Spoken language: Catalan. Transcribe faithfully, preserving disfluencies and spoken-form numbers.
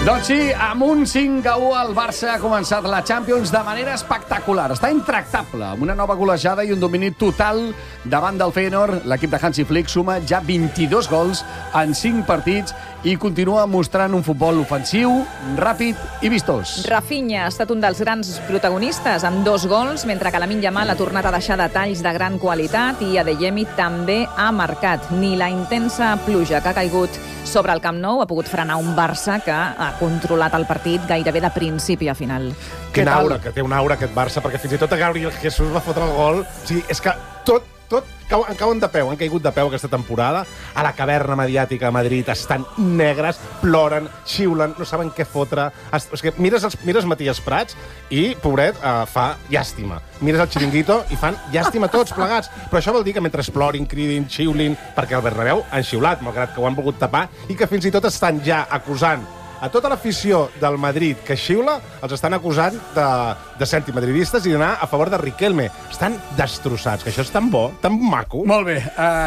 Doncs sí, amb un cinc a u el Barça ha començat la Champions de manera espectacular. Està intractable, amb una nova golejada i un domini total davant del Feyenoord. L'equip de Hansi Flick suma ja vint-i-dos gols en cinc partits i continua mostrant un futbol ofensiu, ràpid i vistós. Rafinha ha estat un dels grans protagonistes amb dos gols, mentre que Lamine Yamal ha tornat a deixar detalls de gran qualitat i Adeyemi també ha marcat. Ni la intensa pluja que ha caigut sobre el Camp Nou ha pogut frenar un Barça que ha controlat el partit gairebé de principi a final. Quina aura, que té una aura aquest Barça, perquè fins i tot a Gabriel Jesús va fotre el gol. O sigui, és que tot, tot, cau, en cauen de peu, han caigut de peu aquesta temporada. A la caverna mediàtica a Madrid estan negres, ploren, xiulen, no saben què fotre. Es, és que mires, els, mires Matías Prats i, pobret, uh, fa llàstima. Mires el Chiringuito i fan llàstima tots plegats. Però això vol dir que mentre plorin, cridin, xiulin, perquè el Bernabéu han xiulat, malgrat que ho han volgut tapar, i que fins i tot estan ja acusant a tota l'afició del Madrid que xiula, els estan acusant de, de ser antimadridistes i d'anar a favor de Riquelme. Estan destrossats, que això és tan bo, tan maco. Molt bé. Uh...